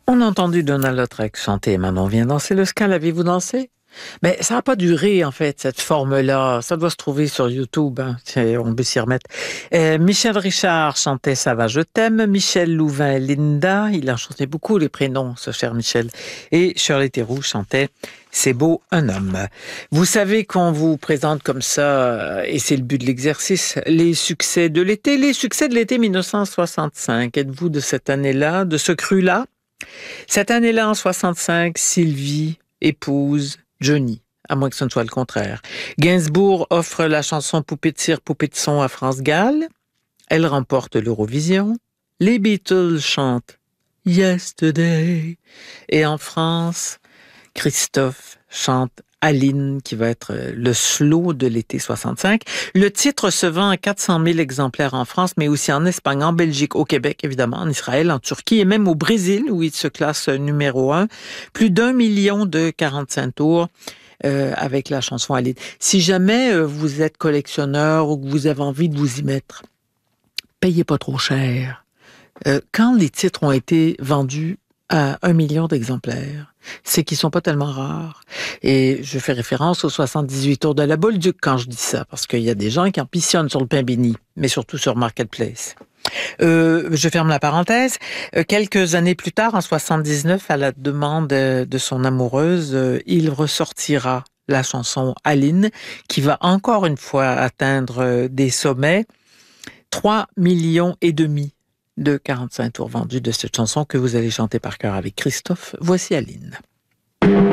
On a entendu Donald Lautrec chanter Manon vient danser le ska. L'avez-vous dansé? Mais ça n'a pas duré, en fait, cette forme-là. Ça doit se trouver sur YouTube. Hein. On peut s'y remettre. Michel Richard chantait Ça va, je t'aime. Michel Louvain, Linda. Il en chantait beaucoup, les prénoms, ce cher Michel. Et Shirley Theroux chantait C'est beau, un homme. Vous savez qu'on vous présente comme ça, et c'est le but de l'exercice, les succès de l'été. Les succès de l'été 1965. Êtes-vous de cette année-là, de ce cru-là? Cette année-là, en 65, Sylvie épouse Johnny, à moins que ce ne soit le contraire. Gainsbourg offre la chanson Poupée de cire, poupée de son à France Gall. Elle remporte l'Eurovision. Les Beatles chantent Yesterday. Et en France, Christophe chante Aline, qui va être le slow de l'été 65. Le titre se vend à 400 000 exemplaires en France, mais aussi en Espagne, en Belgique, au Québec, évidemment, en Israël, en Turquie et même au Brésil, où il se classe numéro 1. Plus d'1 million de 45 tours avec la chanson Aline. Si jamais vous êtes collectionneur ou que vous avez envie de vous y mettre, payez pas trop cher. Quand les titres ont été vendus à 1 million d'exemplaires, c'est qu'ils sont pas tellement rares. Et je fais référence aux 78 tours de la Bolduc quand je dis ça, parce qu'il y a des gens qui ambitionnent sur le pain béni, mais surtout sur Marketplace. Je ferme la parenthèse. Quelques années plus tard, en 79, à la demande de son amoureuse, il ressortira la chanson Aline, qui va encore une fois atteindre des sommets. 3,5 millions de 45 tours vendus de cette chanson que vous allez chanter par cœur avec Christophe. Voici Aline.